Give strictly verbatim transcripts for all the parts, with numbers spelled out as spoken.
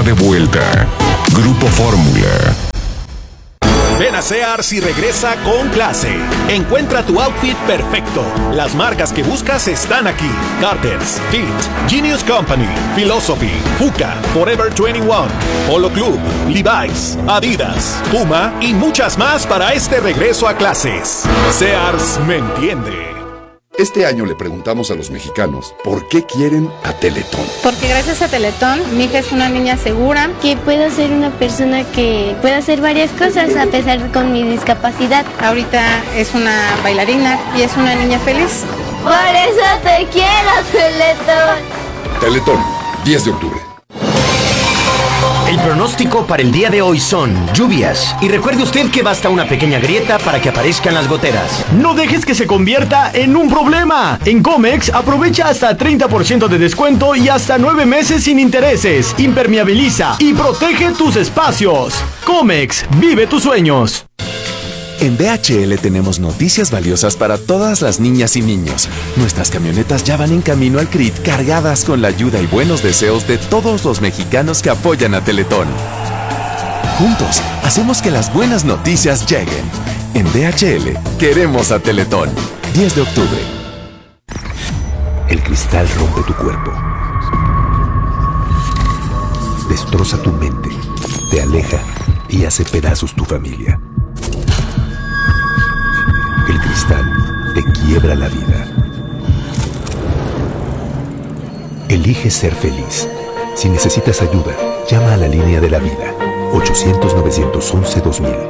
de vuelta. Grupo Fórmula. Ven a Sears y regresa con clase. Encuentra tu outfit perfecto. Las marcas que buscas están aquí. Carter's, Fit, Genius Company, Philosophy, Fuka, Forever veintiuno, Polo Club, Levi's, Adidas, Puma y muchas más para este regreso a clases. Sears me entiende. Este año le preguntamos a los mexicanos por qué quieren a Teletón. Porque gracias a Teletón, mi hija es una niña segura. Que puedo ser una persona que pueda hacer varias cosas a pesar de con mi discapacidad. Ahorita es una bailarina y es una niña feliz. Por eso te quiero, Teletón. Teletón, diez de octubre. El pronóstico para el día de hoy son lluvias. Y recuerde usted que basta una pequeña grieta para que aparezcan las goteras. No dejes que se convierta en un problema. En Comex aprovecha hasta treinta por ciento de descuento y hasta nueve meses sin intereses. Impermeabiliza y protege tus espacios. Comex, vive tus sueños. En D H L tenemos noticias valiosas para todas las niñas y niños. Nuestras camionetas ya van en camino al C R I T cargadas con la ayuda y buenos deseos de todos los mexicanos que apoyan a Teletón. Juntos, hacemos que las buenas noticias lleguen. En D H L, queremos a Teletón. diez de octubre. El cristal rompe tu cuerpo. Destroza tu mente, te aleja y hace pedazos tu familia. El cristal te quiebra la vida. Elige ser feliz. Si necesitas ayuda, llama a la línea de la vida. ochocientos, novecientos once, dos mil.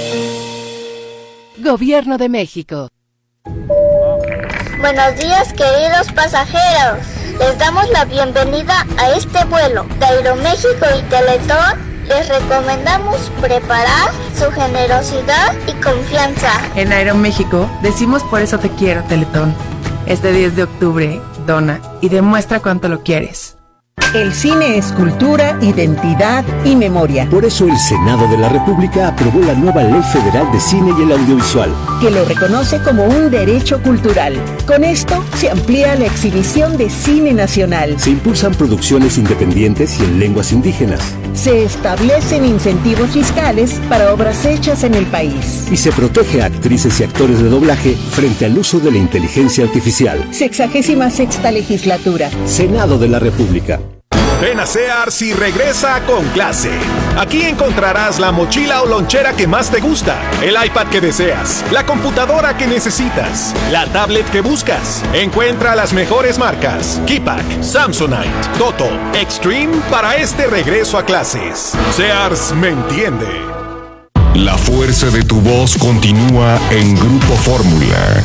Gobierno de México. Buenos días, queridos pasajeros. Les damos la bienvenida a este vuelo de Aeroméxico y Teletón. Les recomendamos preparar su generosidad y confianza. En Aeroméxico decimos por eso te quiero, Teletón. Este diez de octubre, dona y demuestra cuánto lo quieres. El cine es cultura, identidad y memoria. Por eso el Senado de la República aprobó la nueva Ley Federal de Cine y el Audiovisual, que lo reconoce como un derecho cultural. Con esto se amplía la exhibición de cine nacional. Se impulsan producciones independientes y en lenguas indígenas. Se establecen incentivos fiscales para obras hechas en el país. Y se protege a actrices y actores de doblaje frente al uso de la inteligencia artificial. Sexagésima sexta legislatura. Senado de la República. Ven a Sears y regresa con clase. Aquí encontrarás la mochila o lonchera que más te gusta, el iPad que deseas, la computadora que necesitas, la tablet que buscas. Encuentra las mejores marcas: Keypack, Samsonite, Toto, Extreme para este regreso a clases. Sears me entiende. La fuerza de tu voz continúa en Grupo Fórmula.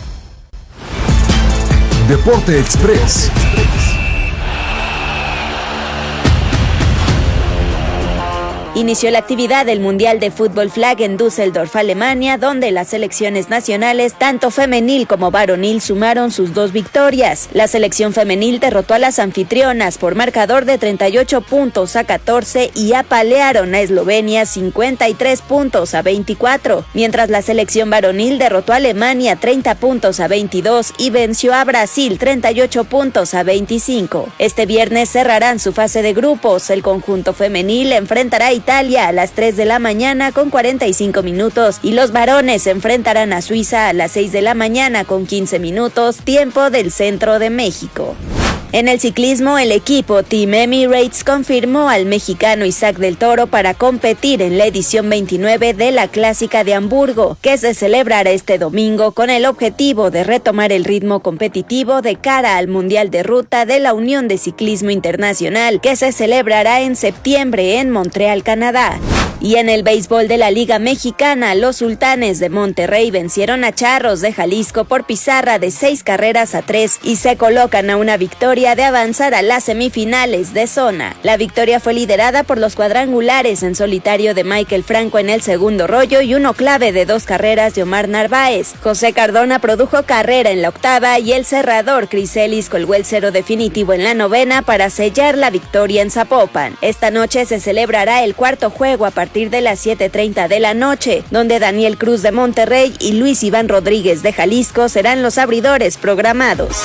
Deporte Express. Inició la actividad del Mundial de Fútbol Flag en Düsseldorf, Alemania, donde las selecciones nacionales, tanto femenil como varonil, sumaron sus dos victorias. La selección femenil derrotó a las anfitrionas por marcador de treinta y ocho puntos a catorce y apalearon a Eslovenia cincuenta y tres puntos a veinticuatro, mientras la selección varonil derrotó a Alemania treinta puntos a veintidós y venció a Brasil treinta y ocho puntos a veinticinco. Este viernes cerrarán su fase de grupos. El conjunto femenil enfrentará a Italia a las tres de la mañana con cuarenta y cinco minutos y los varones se enfrentarán a Suiza a las seis de la mañana con quince minutos, tiempo del centro de México. En el ciclismo, el equipo Team Emirates confirmó al mexicano Isaac del Toro para competir en la edición veintinueve de la Clásica de Hamburgo, que se celebrará este domingo con el objetivo de retomar el ritmo competitivo de cara al Mundial de Ruta de la Unión de Ciclismo Internacional, que se celebrará en septiembre en Montreal, Canadá. Y en el béisbol de la Liga Mexicana, los Sultanes de Monterrey vencieron a Charros de Jalisco por pizarra de seis carreras a tres y se colocan a una victoria de avanzar a las semifinales de zona. La victoria fue liderada por los cuadrangulares en solitario de Michael Franco en el segundo rollo y uno clave de dos carreras de Omar Narváez. José Cardona produjo carrera en la octava y el cerrador Chris Ellis colgó el cero definitivo en la novena para sellar la victoria en Zapopan. Esta noche se celebrará el cuarto juego a partir de las siete treinta de la noche, donde Daniel Cruz de Monterrey y Luis Iván Rodríguez de Jalisco serán los abridores programados.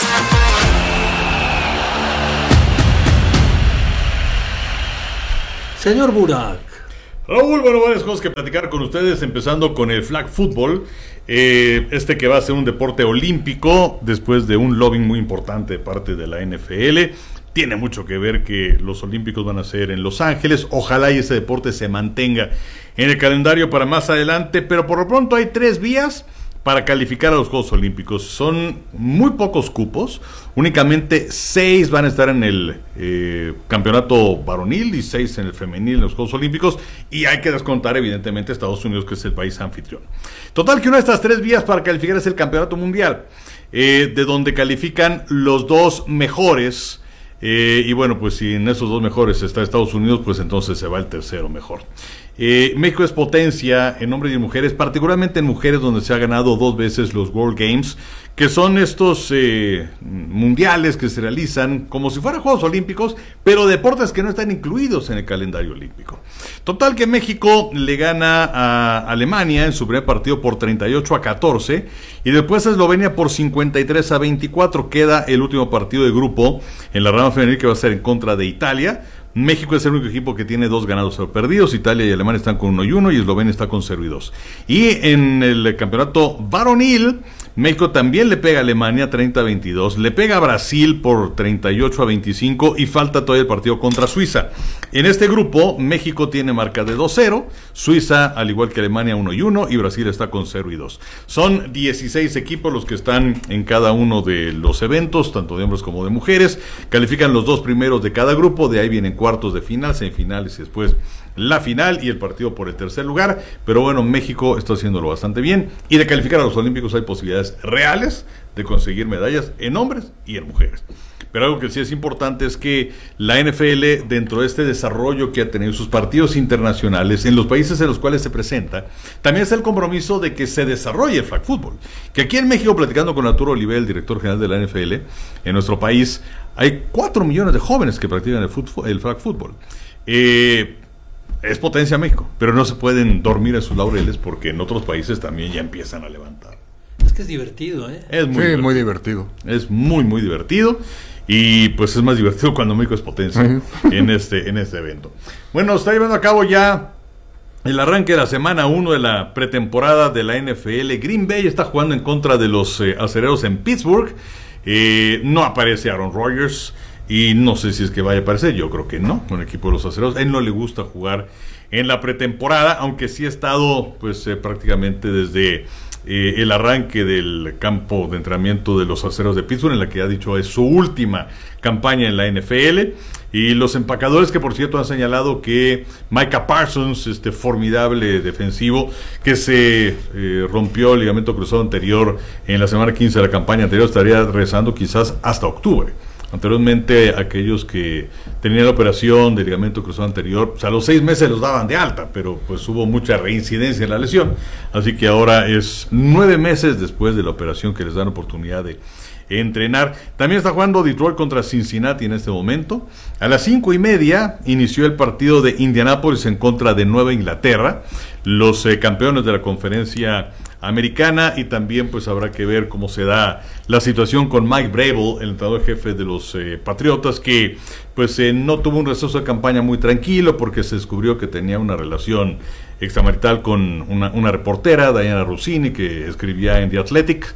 Señor Burak. Raúl, bueno, varias cosas que platicar con ustedes, empezando con el flag football, eh, este que va a ser un deporte olímpico después de un lobbying muy importante de parte de la N F L. Tiene mucho que ver que los olímpicos van a ser en Los Ángeles, ojalá y ese deporte se mantenga en el calendario para más adelante, pero por lo pronto hay tres vías para calificar a los Juegos Olímpicos. Son muy pocos cupos, únicamente seis van a estar en el eh, campeonato varonil y seis en el femenil en los Juegos Olímpicos, y hay que descontar evidentemente Estados Unidos, que es el país anfitrión. Total que una de estas tres vías para calificar es el campeonato mundial, eh, de donde califican los dos mejores, eh, y bueno, pues si en esos dos mejores está Estados Unidos, pues entonces se va el tercero mejor. Eh, México es potencia en hombres y en mujeres, particularmente en mujeres, donde se ha ganado dos veces los World Games, que son estos eh, mundiales que se realizan como si fueran Juegos Olímpicos, pero deportes que no están incluidos en el calendario olímpico. Total que México le gana a Alemania en su primer partido por treinta y ocho a catorce, y después a Eslovenia por cincuenta y tres a veinticuatro. Queda el último partido de grupo en la rama femenil, que va a ser en contra de Italia. México es el único equipo que tiene dos ganados o perdidos. Italia y Alemania están con uno y uno, y Eslovenia está con cero y dos. Y en el campeonato varonil, México también le pega a Alemania treinta a veintidós, le pega a Brasil por treinta y ocho a veinticinco, y falta todavía el partido contra Suiza. En este grupo, México tiene marca de dos cero, Suiza, al igual que Alemania, uno y uno, y Brasil está con cero y dos. Son dieciséis equipos los que están en cada uno de los eventos, tanto de hombres como de mujeres. Califican los dos primeros de cada grupo, de ahí vienen cuartos de final, semifinales y después la final y el partido por el tercer lugar. Pero bueno, México está haciéndolo bastante bien, y de calificar a los Olímpicos hay posibilidades reales de conseguir medallas en hombres y en mujeres. Pero algo que sí es importante es que la N F L, dentro de este desarrollo que ha tenido sus partidos internacionales en los países en los cuales se presenta, también está el compromiso de que se desarrolle el flag football. Que aquí en México, platicando con Arturo Oliver, el director general de la N F L, en nuestro país hay cuatro millones de jóvenes que practican el, fútbol, el flag football. Eh... Es potencia México, pero no se pueden dormir en sus laureles, porque en otros países también ya empiezan a levantar. Es que es divertido, ¿eh? Es muy, sí, divertido. muy divertido. Es muy, muy divertido. Y pues es más divertido cuando México es potencia uh-huh. en este en este evento. Bueno, está llevando a cabo ya el arranque de la semana uno de la pretemporada de la N F L. Green Bay está jugando en contra de los eh, Acereros en Pittsburgh. Eh, no aparece Aaron Rodgers. Y no sé si es que vaya a aparecer, yo creo que no, con el equipo de los Acereros. A él no le gusta jugar en la pretemporada, aunque sí ha estado pues eh, prácticamente desde eh, el arranque del campo de entrenamiento de los Acereros de Pittsburgh, en la que ha dicho es su última campaña en la N F L. Y los empacadores, que por cierto han señalado que Micah Parsons, este formidable defensivo que se eh, rompió el ligamento cruzado anterior en la semana quince de la campaña anterior, estaría regresando quizás hasta octubre. Anteriormente, aquellos que tenían la operación de ligamento cruzado anterior, pues a los seis meses los daban de alta, pero pues hubo mucha reincidencia en la lesión, así que ahora es nueve meses después de la operación que les dan oportunidad de entrenar. También está jugando Detroit contra Cincinnati en este momento. A las cinco y media inició el partido de Indianápolis en contra de Nueva Inglaterra, los eh, campeones de la conferencia americana, y también pues habrá que ver cómo se da la situación con Mike Vrabel, el entrenador jefe de los eh, Patriotas, que pues eh, no tuvo un receso de campaña muy tranquilo, porque se descubrió que tenía una relación extramarital con una, una reportera, Diana Rossini, que escribía en The Athletic.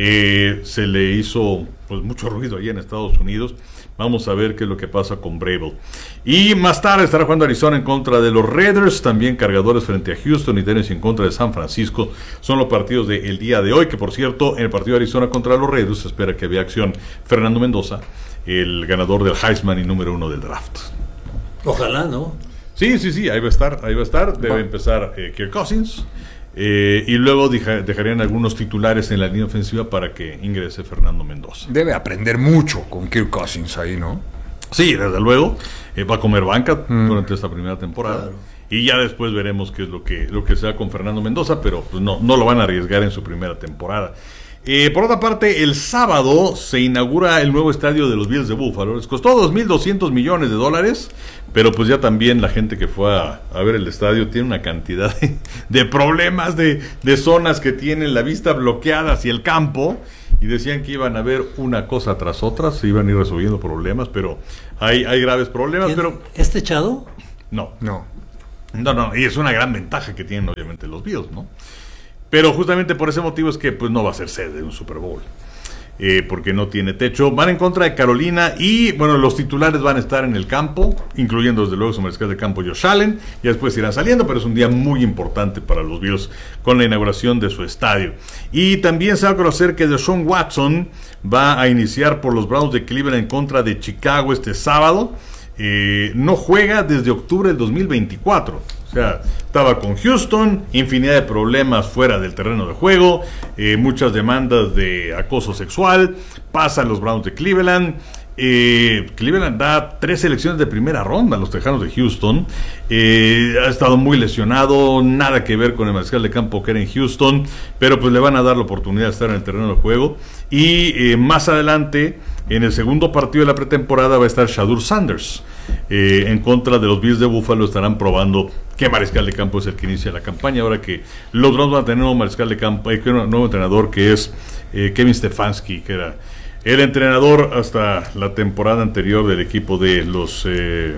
Eh, se le hizo pues mucho ruido allí en Estados Unidos. Vamos a ver qué es lo que pasa con Vrabel. Y más tarde estará jugando Arizona en contra de los Raiders, también Cargadores frente a Houston y Tennessee en contra de San Francisco. Son los partidos del día de hoy, que por cierto, en el partido de Arizona contra los Raiders se espera que vea acción Fernando Mendoza, el ganador del Heisman y número uno del draft. Ojalá, ¿no? Sí, sí, sí, ahí va a estar, ahí va a estar. Debe Va. empezar eh, Kirk Cousins. Eh, y luego deja, dejarían algunos titulares en la línea ofensiva para que ingrese Fernando Mendoza. Debe aprender mucho con Kirk Cousins ahí, ¿no? Sí, desde luego. Eh, va a comer banca mm. durante esta primera temporada. Claro. Y ya después veremos qué es lo que, lo que sea con Fernando Mendoza, pero pues no, no lo van a arriesgar en su primera temporada. Eh, por otra parte, el sábado se inaugura el nuevo estadio de los Bills de Buffalo. Les costó dos mil doscientos millones de dólares, pero pues ya también la gente que fue a, a ver el estadio tiene una cantidad de, de problemas, de, de zonas que tienen la vista bloqueada hacia el campo, y decían que iban a ver una cosa tras otra, se iban a ir resolviendo problemas, pero hay, hay graves problemas. Pero ¿es techado? No. No. No, no, y es una gran ventaja que tienen obviamente los Bills, ¿no? Pero justamente por ese motivo es que pues no va a ser sede de un Super Bowl. Eh, porque no tiene techo. Van en contra de Carolina y, bueno, los titulares van a estar en el campo, incluyendo desde luego su mariscal de campo Josh Allen. Ya después irán saliendo, pero es un día muy importante para los Bills con la inauguración de su estadio. Y también se va a conocer que Deshaun Watson va a iniciar por los Browns de Cleveland en contra de Chicago este sábado. Eh, no juega desde octubre del dos mil veinticuatro. O sea, estaba con Houston, infinidad de problemas fuera del terreno de juego, eh, muchas demandas de acoso sexual, pasan los Browns de Cleveland. Eh, Cleveland da tres selecciones de primera ronda a los Tejanos de Houston. Eh, ha estado muy lesionado, nada que ver con el mariscal de campo que era en Houston, pero pues le van a dar la oportunidad de estar en el terreno de juego. Y eh, más adelante, en el segundo partido de la pretemporada, va a estar Shadur Sanders. Eh, en contra de los Bills de Buffalo estarán probando qué mariscal de campo es el que inicia la campaña. Ahora que los Browns van a tener un mariscal de campo, hay un nuevo entrenador que es eh, Kevin Stefanski, que era el entrenador hasta la temporada anterior del equipo de los... Eh,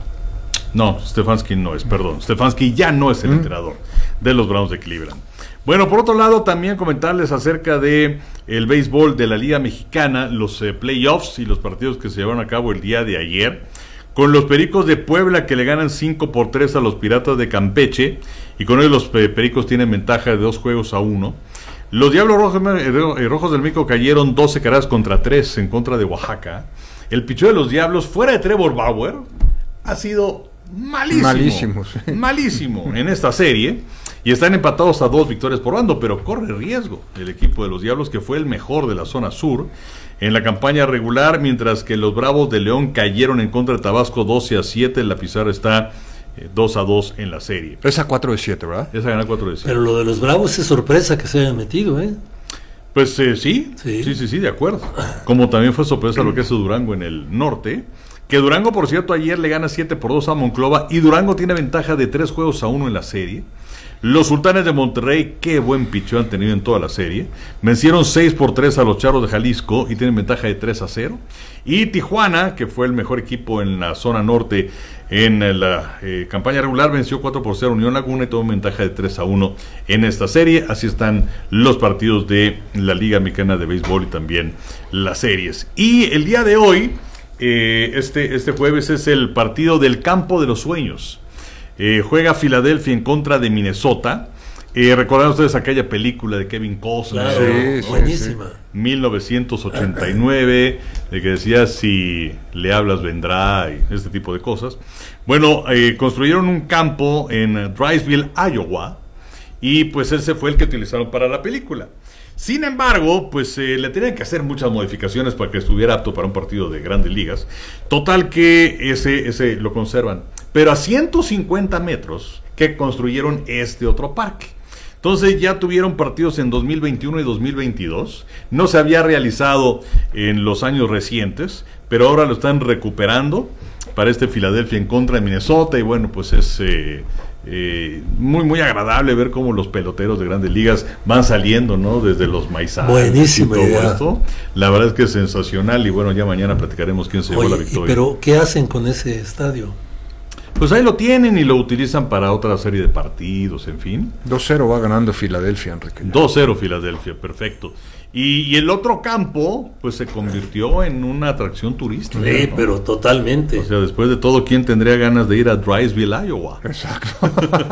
no, Stefanski no es, perdón. Stefanski ya no es el mm. entrenador de los Browns de Cleveland. Bueno, por otro lado, también comentarles acerca de el béisbol de la Liga Mexicana, los eh, playoffs y los partidos que se llevaron a cabo el día de ayer, con los Pericos de Puebla que le ganan cinco por tres a los Piratas de Campeche, y con ello los eh, Pericos tienen ventaja de dos juegos a uno. Los Diablos Rojos, eh, Rojos del México cayeron doce carreras contra tres en contra de Oaxaca. El picheo de los Diablos, fuera de Trevor Bauer, ha sido malísimo. Malísimo, sí. Malísimo en esta serie. Y están empatados a dos victorias por bando, pero corre riesgo el equipo de los Diablos, que fue el mejor de la zona sur en la campaña regular, mientras que los Bravos de León cayeron en contra de Tabasco doce a siete. La pizarra está eh, dos a dos en la serie. Esa cuatro de siete, ¿verdad? Esa gana cuatro de siete. Pero lo de los Bravos es sorpresa que se hayan metido, ¿eh? Pues eh, sí, sí, sí, sí, sí, de acuerdo. Como también fue sorpresa lo que hace Durango en el norte. Que Durango, por cierto, ayer le gana siete por dos a Monclova, y Durango tiene ventaja de tres juegos a uno en la serie. Los Sultanes de Monterrey, qué buen picheo han tenido en toda la serie. Vencieron seis por tres a los Charros de Jalisco y tienen ventaja de tres a cero. Y Tijuana, que fue el mejor equipo en la zona norte en la eh, campaña regular, venció cuatro por cero a Unión Laguna y tuvo ventaja de tres a uno en esta serie. Así están los partidos de la Liga Mexicana de Béisbol y también las series. Y el día de hoy, eh, este, este jueves, es el partido del Campo de los Sueños. Eh, juega Filadelfia en contra de Minnesota. Eh, ¿Recordarán ustedes aquella película de Kevin Costner? Claro, sí, sí, buenísima. mil novecientos ochenta y nueve, de que decía si le hablas vendrá y este tipo de cosas. Bueno, eh, construyeron un campo en Drysville, Iowa, y pues ese fue el que utilizaron para la película. Sin embargo, pues eh, le tenían que hacer muchas modificaciones para que estuviera apto para un partido de Grandes Ligas. Total que ese, ese lo conservan. Pero a ciento cincuenta metros que construyeron este otro parque. Entonces ya tuvieron partidos en dos mil veintiuno y dos mil veintidós. No se había realizado en los años recientes, pero ahora lo están recuperando para este Filadelfia en contra de Minnesota. Y bueno, pues es eh, eh, muy muy agradable ver cómo los peloteros de Grandes Ligas van saliendo, ¿no? Desde los maizales. Buenísimo. Y todo esto. La verdad es que es sensacional. Y bueno, ya mañana platicaremos quién se llevó la victoria. Pero ¿qué hacen con ese estadio? Pues ahí lo tienen y lo utilizan para otra serie de partidos, en fin. dos cero va ganando Filadelfia, Enrique. dos cero Filadelfia, perfecto. Y, y el otro campo, pues se convirtió en una atracción turística. Sí, ¿no? pero totalmente. O sea, después de todo, ¿quién tendría ganas de ir a Drysville, Iowa? Exacto.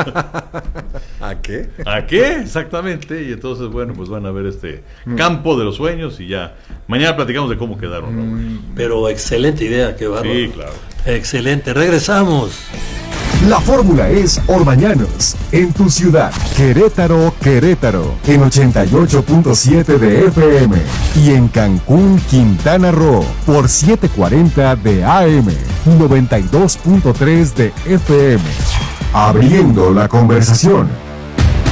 ¿A qué? ¿A qué? Exactamente. Y entonces, bueno, pues van a ver este mm. campo de los sueños y ya. Mañana platicamos de cómo quedaron, ¿no? Mm. Pero excelente idea, qué bárbaro. Sí, claro. Excelente, regresamos. La fórmula es Orbañanos, en tu ciudad. Querétaro, Querétaro, en ochenta y ocho punto siete de F M. Y en Cancún, Quintana Roo, por setecientos cuarenta de A M, noventa y dos punto tres de F M. Abriendo la conversación.